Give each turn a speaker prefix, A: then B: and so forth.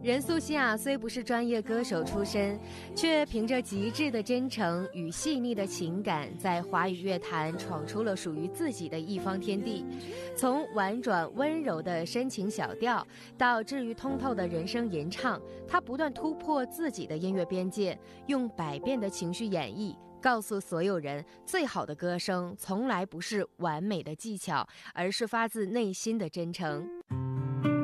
A: 任素汐啊，虽不是专业歌手出身，却凭着极致的真诚与细腻的情感，在华语乐坛闯出了属于自己的一方天地。从婉转温柔的深情小调，到治愈通透的人声吟唱，她不断突破自己的音乐边界，用百变的情绪演绎，告诉所有人，最好的歌声从来不是完美的技巧，而是发自内心的真诚。